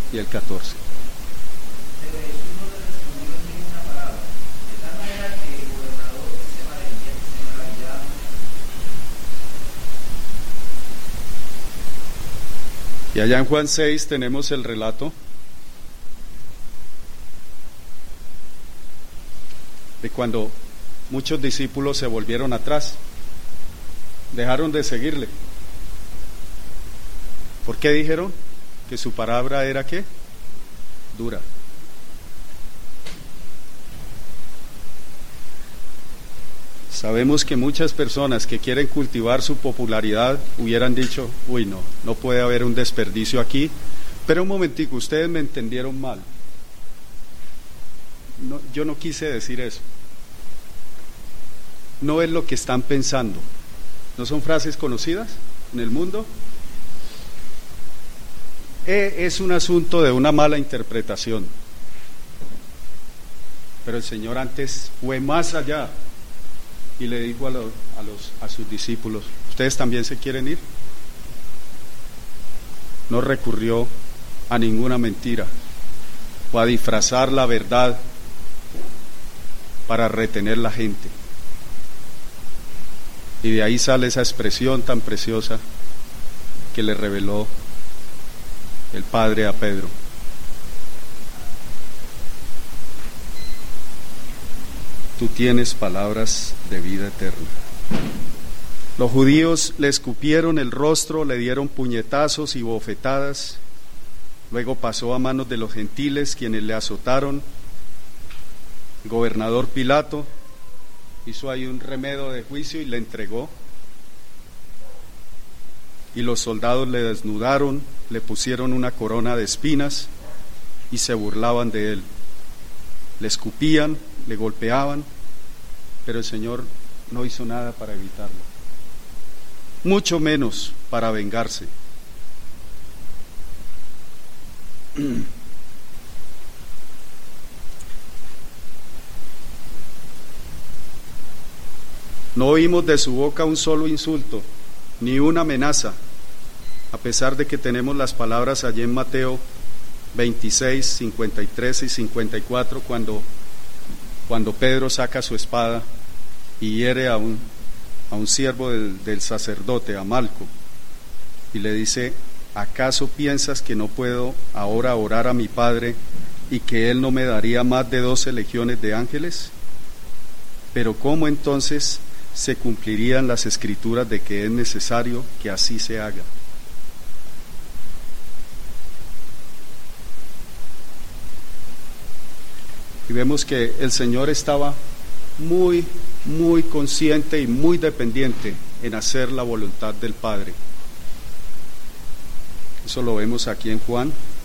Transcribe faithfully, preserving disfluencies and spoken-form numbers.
y el catorce. Pero Jesús no le respondió en ninguna palabra, de tal manera que el gobernador se maravillaba. se maravillaba. Y allá en Juan seis tenemos el relato de cuando muchos discípulos se volvieron atrás, dejaron de seguirle. ¿Por qué dijeron? Que su palabra era ¿qué? Dura. Sabemos que muchas personas que quieren cultivar su popularidad hubieran dicho, uy no, no puede haber un desperdicio aquí, pero un momentico, ustedes me entendieron mal. No, yo no quise decir eso. No es lo que están pensando. ¿No son frases conocidas en el mundo? E es un asunto de una mala interpretación. Pero el Señor antes fue más allá y le dijo a, los, a, los, a sus discípulos, ¿ustedes también se quieren ir? No recurrió a ninguna mentira o a disfrazar la verdad para retener la gente. Y de ahí sale esa expresión tan preciosa que le reveló el Padre a Pedro. Tú tienes palabras de vida eterna. Los judíos le escupieron el rostro, le dieron puñetazos y bofetadas. Luego pasó a manos de los gentiles, quienes le azotaron. El gobernador Pilato hizo ahí un remedio de juicio y le entregó. Y los soldados le desnudaron, le pusieron una corona de espinas y se burlaban de él. Le escupían, le golpeaban, pero el Señor no hizo nada para evitarlo, mucho menos para vengarse. No oímos de su boca un solo insulto, ni una amenaza, a pesar de que tenemos las palabras allí en Mateo veintiséis, cincuenta y tres y cincuenta y cuatro, cuando, cuando Pedro saca su espada y hiere a un, a un siervo del, del sacerdote, a Malco, y le dice, ¿acaso piensas que no puedo ahora orar a mi Padre y que Él no me daría más de doce legiones de ángeles? Pero ¿cómo entonces se cumplirían las escrituras de que es necesario que así se haga? Y vemos que el Señor estaba muy, muy consciente y muy dependiente en hacer la voluntad del Padre. Eso lo vemos aquí en Juan